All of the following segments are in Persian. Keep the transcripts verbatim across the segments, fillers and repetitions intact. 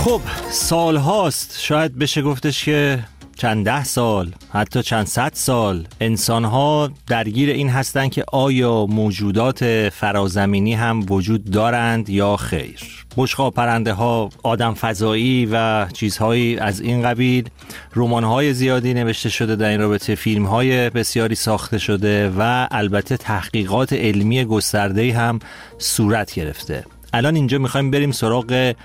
خب سال هاست، شاید بشه گفتش که چند ده سال، حتی چند صد سال انسان ها درگیر این هستن که آیا موجودات فرازمینی هم وجود دارند یا خیر. بشقاب پرنده ها، آدم فضایی و چیزهایی از این قبیل. رمان های زیادی نوشته شده در این رابطه، فیلم های بسیاری ساخته شده و البته تحقیقات علمی گسترده‌ای هم صورت گرفته. الان اینجا میخوایم بریم سراغ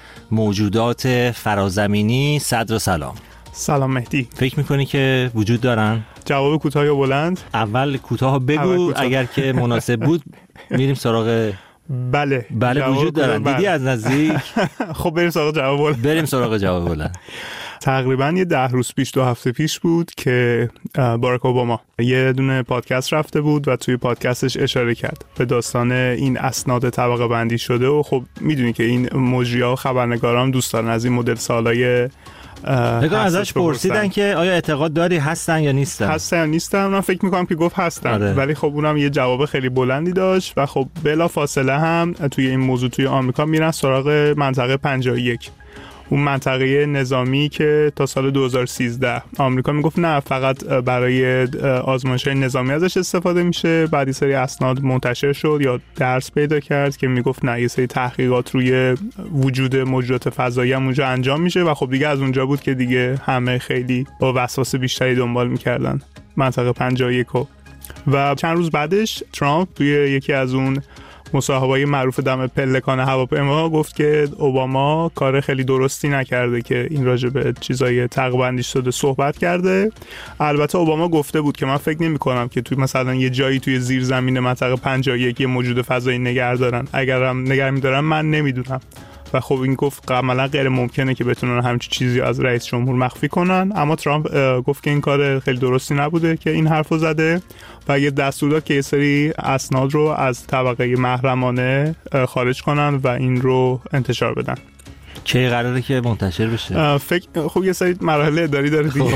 موجودات فرازمینی. صدر سلام. سلام مهدی. فکر میکنی که وجود دارن؟ جواب کوتاه یا بلند؟ اول کوتاه بگو. اول کوتاه. اگر که مناسب بود میریم سراغ. بله بله وجود دارن. بله. دیدی از نزدیک. خب بریم سراغ جواب بلند. بریم سراغ جواب بلند. تقریبا یه ده روز پیش، دو هفته پیش بود که باراک اوباما یه دونه پادکست رفته بود و توی پادکستش اشاره کرد به داستان این اسناد طبقه بندی شده و خب میدونی که این مجری‌ها و خبرنگاران دوست دارن از این مدل سوالای نگاه ازش پرسیدن که آیا اعتقاد داری هستن یا نیستن؟ هستن یا نیستن؟ من فکر میکنم که گفت هستن. آره. ولی خب اونم یه جواب خیلی بلندی داشت و خب بلا فاصله هم توی این موضوع توی آمریکا میرن سراغ منطقه پنجاه و یک، اون منطقه نظامی که تا سال دو هزار و سیزده آمریکا میگفت نه فقط برای آزمایش‌های نظامی ازش استفاده میشه. بعد یه سری اسناد منتشر شد یا درس پیدا کرد که میگفت نه یه سری تحقیقات روی وجود موجودات فضایی هم اونجا انجام میشه و خب دیگه از اونجا بود که دیگه همه خیلی با وسواس بیشتری دنبال میکردن منطقه پنجاه و یک. و چند روز بعدش ترامپ توی یکی از اون مصاحبه‌های معروف دم پلکان هواپیما گفت که اوباما کار خیلی درستی نکرده که این راجع به چیزای طبقه‌بندی شده صحبت کرده. البته اوباما گفته بود که من فکر نمی‌کنم که توی مثلا یه جایی توی زیر زمین منطقه پنجاه و یک یه موجود فضایی نگه دارن، اگرم نگه می‌دارن من نمیدونم. و خب این گفت عملا غیر ممکنه که بتونن همچین چیزی از رئیس جمهور مخفی کنن. اما ترامپ گفت که این کار خیلی درستی نبوده که این حرفو زده و یه دستور داد که یه سری اسناد رو از طبقه محرمانه خارج کنن و این رو انتشار بدن. چه قراره که منتشر بشه؟ فکر خب یه سری مراحل اداری داره دیگه.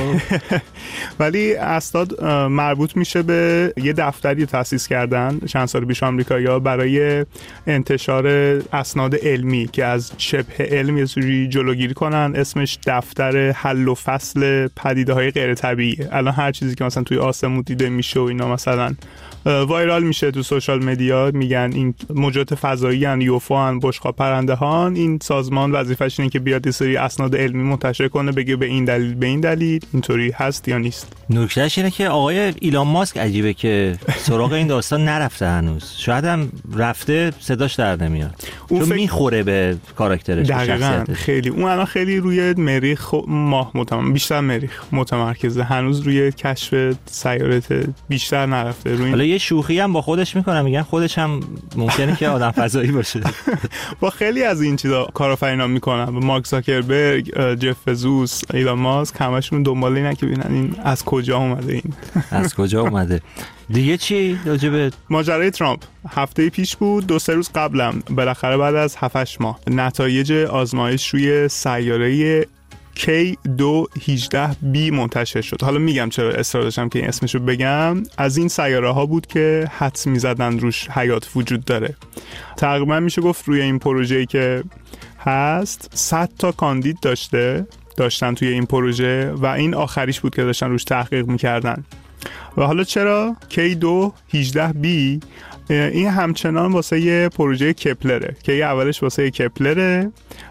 ولی اسناد مربوط میشه به یه دفتری تأسیس کردن چند سال پیش آمریکایی‌ها برای انتشار اسناد علمی که از شبه علم یه سری جلوگیری کنن. اسمش دفتر حل و فصل پدیده‌های غیر طبیعی. الان هر چیزی که مثلا توی آسمون دیده میشه و اینا مثلا وایرال میشه تو سوشال مدیا، میگن این موجودات فضایی ان، یوفو ان، بشقاب پرنده ها. این سازمان وظیفه‌ش اینه که بیاد یه سری اسناد علمی منتشر کنه، بگه به این دلیل به این دلیل اینطوری هست یا نیست. نکتهش اینه که آقای ایلان ماسک عجیبه که سراغ این داستان نرفته هنوز. شاید هم رفته صداش در نمیاد، چون فکر... میخوره به کاراکترش، به شخصیتش. خیلی اون الان خیلی روی مریخ ماه متمرکز، بیشتر مریخ متمرکزه، هنوز روی کشف سیارات بیشتر نرفته. روی یه شوخی هم با خودش میکنه، میگن خودش هم ممکنه که آدم فضایی باشه. با خیلی از این چیزا کارآفرینا میکنن، مارک زاکربرگ، جف بزوس، ایلان ماسک، همشون دنبال اینن که ببینن این از کجا اومده، این از کجا اومده. دیگه چی راجع به ماجرای ترامپ؟ هفته پیش بود، دو سه روز قبلم بالاخره بعد از هفت هشت ماه نتایج آزمایش روی سیاره کی دو هجده بی منتشر شد. حالا میگم چرا اصرار داشتم که این اسمشو بگم. از این سیاره ها بود که حدس میزدن روش حیات وجود داره. تقریبا میشه گفت روی این پروژه‌ای که هست صد تا کاندید داشته داشتن توی این پروژه و این آخریش بود که داشتن روش تحقیق میکردن. و حالا چرا کی دو هجده بی؟ این همچنان واسه یه پروژه کپلره که یه اولش واسه کپلره